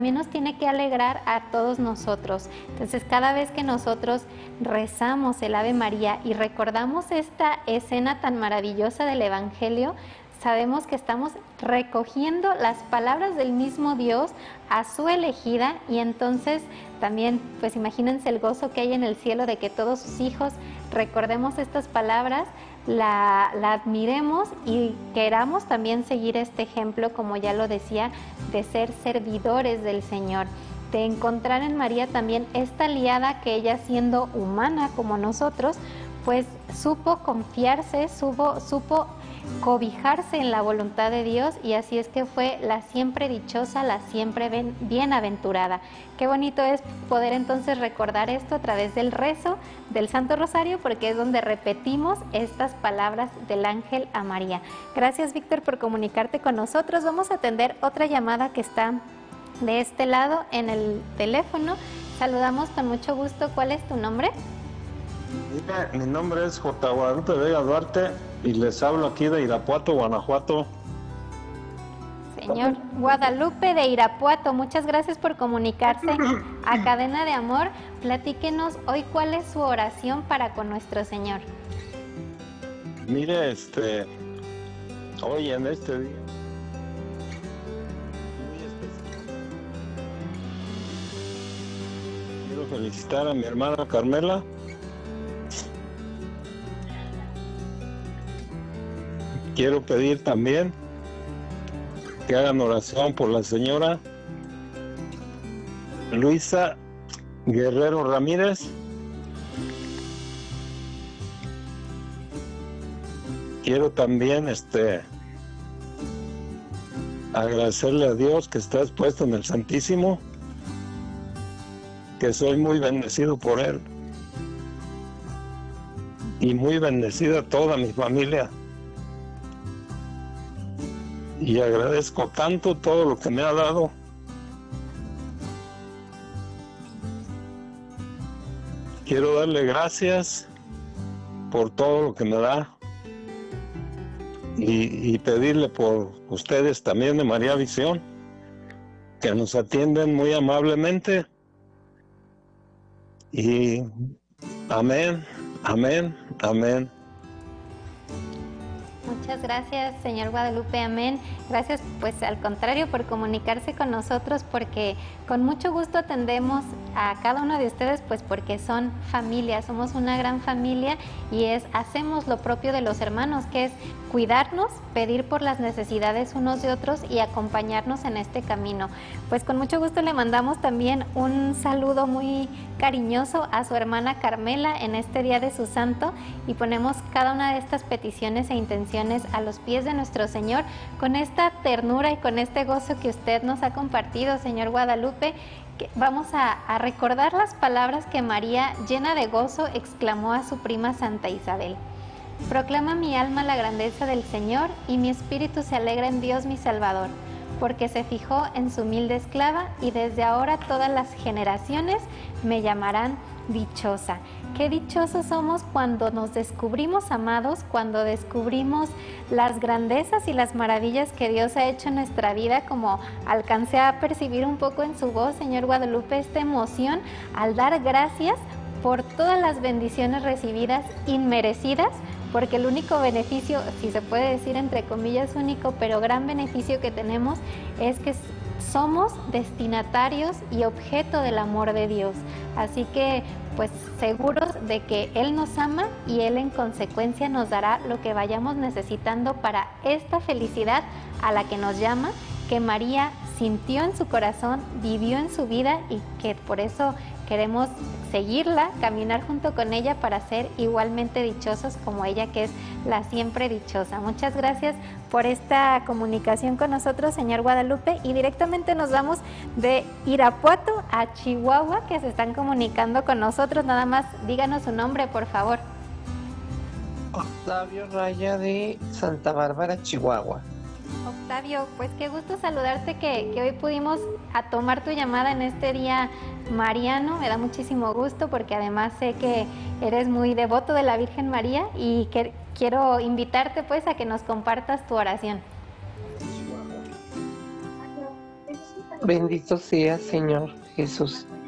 nos tiene que alegrar a todos nosotros. Entonces, cada vez que nosotros rezamos el Ave María y recordamos esta escena tan maravillosa del Evangelio, sabemos que estamos recogiendo las palabras del mismo Dios a su elegida, y entonces también, pues imagínense el gozo que hay en el cielo de que todos sus hijos recordemos estas palabras, la admiremos y queramos también seguir este ejemplo, como ya lo decía, de ser servidores del Señor, de encontrar en María también esta aliada que ella, siendo humana como nosotros, pues supo confiarse, supo cobijarse en la voluntad de Dios, y así es que fue la siempre dichosa, la siempre bienaventurada. Qué bonito es poder entonces recordar esto a través del rezo del Santo Rosario, porque es donde repetimos estas palabras del ángel a María. Gracias, Víctor, por comunicarte con nosotros. Vamos a atender otra llamada que está de este lado en el teléfono. Saludamos con mucho gusto. ¿Cuál es tu nombre? Mira, mi nombre es J. Guadalupe Vega Duarte y les hablo aquí de Irapuato, Guanajuato. Señor Guadalupe de Irapuato, muchas gracias por comunicarse a Cadena de Amor. Platíquenos hoy cuál es su oración para con nuestro Señor. Mire, hoy en este día muy especial, quiero felicitar a mi hermana Carmela. Quiero pedir también que hagan oración por la señora Luisa Guerrero Ramírez. Quiero también agradecerle a Dios que está expuesto en el Santísimo, que soy muy bendecido por Él y muy bendecida toda mi familia. Y agradezco tanto todo lo que me ha dado. Quiero darle gracias por todo lo que me da y pedirle por ustedes también de María Visión, que nos atienden muy amablemente. Y amén, amén, amén. Muchas gracias, señor Guadalupe, amén. Gracias, pues al contrario, por comunicarse con nosotros, porque con mucho gusto atendemos a cada uno de ustedes, pues porque son familia, somos una gran familia, y hacemos lo propio de los hermanos, que es cuidarnos, pedir por las necesidades unos de otros y acompañarnos en este camino. Pues con mucho gusto le mandamos también un saludo muy cariñoso a su hermana Carmela en este día de su santo, y ponemos cada una de estas peticiones e intenciones a los pies de nuestro Señor, con esta ternura y con este gozo que usted nos ha compartido, señor Guadalupe. Vamos a recordar las palabras que María, llena de gozo, exclamó a su prima Santa Isabel. Proclama mi alma la grandeza del Señor, y mi espíritu se alegra en Dios mi Salvador, porque se fijó en su humilde esclava, y desde ahora todas las generaciones me llamarán dichosa. Qué dichosos somos cuando nos descubrimos amados, cuando descubrimos las grandezas y las maravillas que Dios ha hecho en nuestra vida, como alcancé a percibir un poco en su voz, señor Guadalupe, esta emoción al dar gracias por todas las bendiciones recibidas inmerecidas, porque el único beneficio, si se puede decir entre comillas único, pero gran beneficio que tenemos, es que somos destinatarios y objeto del amor de Dios. Así que pues seguros de que Él nos ama, y Él en consecuencia nos dará lo que vayamos necesitando para esta felicidad a la que nos llama, que María sintió en su corazón, vivió en su vida, y que por eso queremos seguirla, caminar junto con ella para ser igualmente dichosos como ella, que es la siempre dichosa. Muchas gracias por esta comunicación con nosotros, señor Guadalupe, y directamente nos vamos de Irapuato a Chihuahua, que se están comunicando con nosotros. Nada más díganos su nombre, por favor. Octavio Raya de Santa Bárbara, Chihuahua. Octavio, pues qué gusto saludarte, que hoy pudimos tomar tu llamada en este día mariano. Me da muchísimo gusto, porque además sé que eres muy devoto de la Virgen María, y que quiero invitarte pues a que nos compartas tu oración. Bendito sea, Señor Jesús.